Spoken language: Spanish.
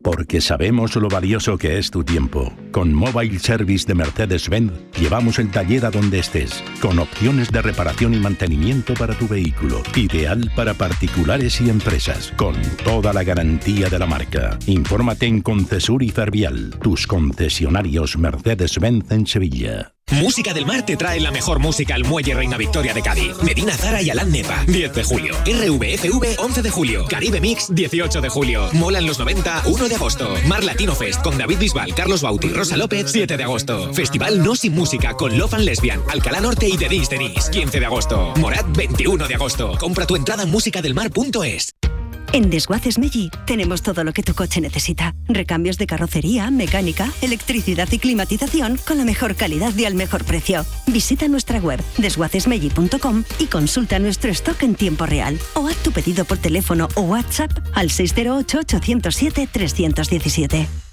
Porque sabemos lo valioso que es tu tiempo. Con Mobile Service de Mercedes-Benz llevamos el taller a donde estés, con opciones de reparación y mantenimiento para tu vehículo. Ideal para particulares y empresas, con toda la garantía de la marca. Infórmate en Concesur y Fervial, tus concesionarios Mercedes-Benz en Sevilla. Música del Mar te trae la mejor música al Muelle Reina Victoria de Cádiz. Medina Zara y Alán Nepa, 10 de julio. RVFV, 11 de julio. Caribe Mix, 18 de julio. Molan los 90, 1 de agosto. Mar Latino Fest con David Bisbal, Carlos Bauti, Rosa López, 7 de agosto. Festival No Sin Música con Love and Lesbian, Alcalá Norte y Denise, 15 de agosto. Morat, 21 de agosto. Compra tu entrada en musicadelmar.es. En Desguaces Meggi tenemos todo lo que tu coche necesita. Recambios de carrocería, mecánica, electricidad y climatización con la mejor calidad y al mejor precio. Visita nuestra web desguacesmeggi.com y consulta nuestro stock en tiempo real. O haz tu pedido por teléfono o WhatsApp al 608 807 317.